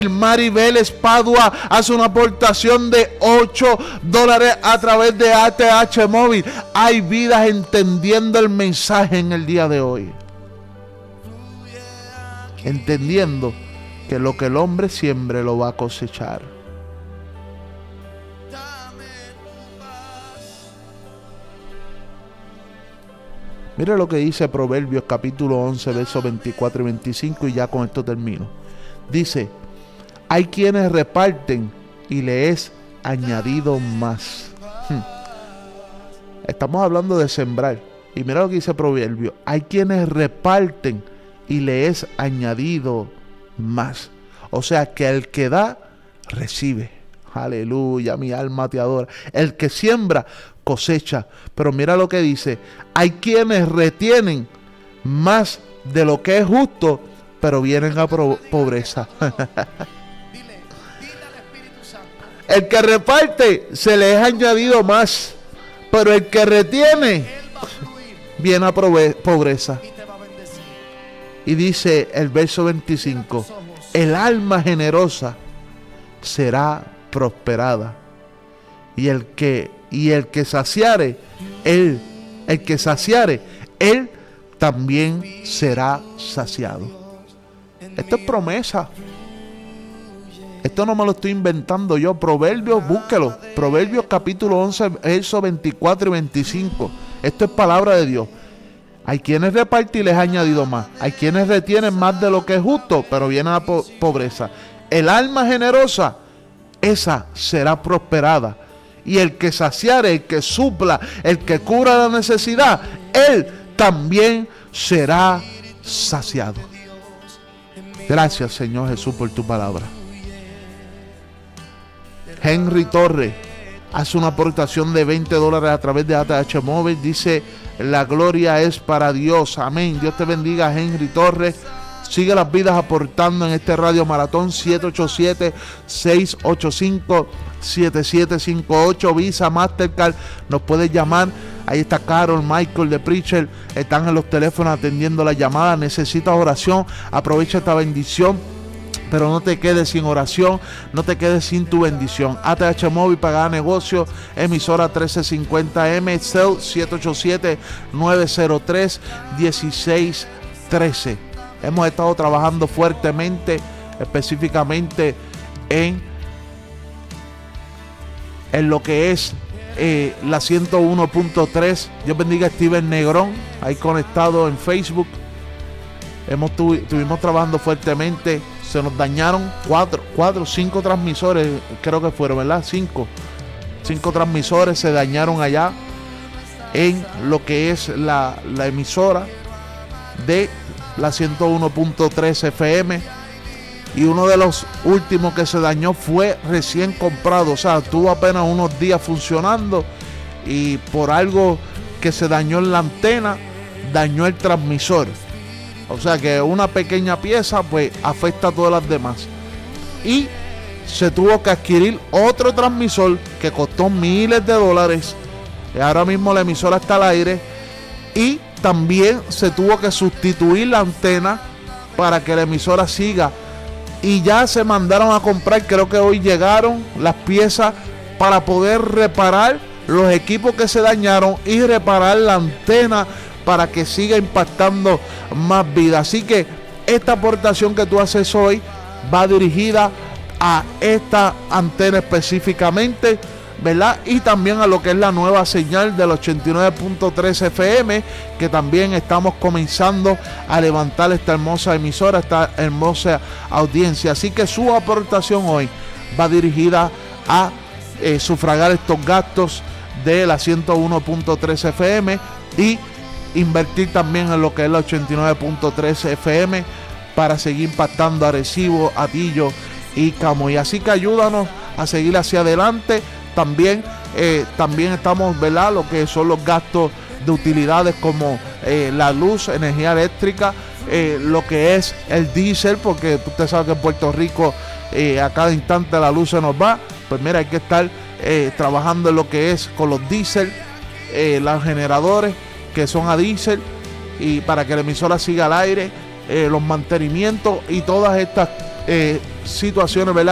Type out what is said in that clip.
Maribel Espadua hace una aportación de $8 a través de ATH Móvil. Hay vidas entendiendo el mensaje en el día de hoy. Entendiendo que lo que el hombre siembre lo va a cosechar. Mire lo que dice Proverbios capítulo 11, versos 24 y 25, y ya con esto termino. Dice: hay quienes reparten y le es añadido más. Estamos hablando de sembrar. Y mira lo que dice Proverbios: hay quienes reparten y le es añadido más. O sea que el que da, recibe. Aleluya, mi alma te adora. El que siembra, cosecha. Pero mira lo que dice: hay quienes retienen más de lo que es justo, pero vienen a pobreza. El que reparte, se le es añadido más, pero el que retiene, viene a pobreza. Y dice el verso 25: el alma generosa será prosperada, y el que saciare, él también será saciado. Esto es promesa. Esto no me lo estoy inventando yo. Proverbios, búsquelo. Proverbios capítulo 11, versos 24 y 25. Esto es palabra de Dios. Hay quienes reparten y les ha añadido más. Hay quienes retienen más de lo que es justo, pero vienen a pobreza. El alma generosa, esa será prosperada. Y el que saciare, el que supla, el que cubra la necesidad, él también será saciado. Gracias, Señor Jesús, por tu palabra. Henry Torres hace una aportación de $20 a través de ATH Móvil. Dice: la gloria es para Dios. Amén. Dios te bendiga, Henry Torres. Sigue las vidas aportando en este Radio Maratón. 787-685-7758. Visa, Mastercard. Nos puedes llamar. Ahí está Carol, Michael de Preacher. Están en los teléfonos atendiendo la llamada. Necesitas oración. Aprovecha esta bendición. Pero no te quedes sin oración, no te quedes sin tu bendición. ATH Móvil, pagada negocio, emisora 1350M, cel 787-903-1613. Hemos estado trabajando fuertemente, específicamente en lo que es la 101.3. Dios bendiga a Steven Negrón, ahí conectado en Facebook. Estuvimos trabajando fuertemente. Se nos dañaron 5 transmisores, creo que fueron, ¿verdad? 5 transmisores se dañaron allá en lo que es la emisora de la 101.3 FM. Y uno de los últimos que se dañó fue recién comprado, o sea, tuvo apenas unos días funcionando, y por algo que se dañó en la antena, dañó el transmisor. O sea que una pequeña pieza pues afecta a todas las demás. Y se tuvo que adquirir otro transmisor que costó miles de dólares. Y ahora mismo la emisora está al aire. Y también se tuvo que sustituir la antena para que la emisora siga. Y ya se mandaron a comprar, creo que hoy llegaron las piezas para poder reparar los equipos que se dañaron y reparar la antena para que siga impactando más vida. Así que esta aportación que tú haces hoy va dirigida a esta antena específicamente, ¿verdad? Y también a lo que es la nueva señal del 89.3 FM, que también estamos comenzando a levantar esta hermosa emisora, esta hermosa audiencia. Así que su aportación hoy va dirigida a sufragar estos gastos de la 101.3 FM y invertir también en lo que es la 89.3 FM para seguir impactando a Arecibo, Atillo y Camuy. Así que ayúdanos a seguir hacia adelante. También estamos, ¿verdad?, lo que son los gastos de utilidades como la luz, energía eléctrica, lo que es el diésel, porque usted sabe que en Puerto Rico a cada instante la luz se nos va. Pues mira, hay que estar trabajando en lo que es con los diésel, los generadores que son a diésel, y para que la emisora siga al aire, los mantenimientos y todas estas situaciones, ¿verdad?,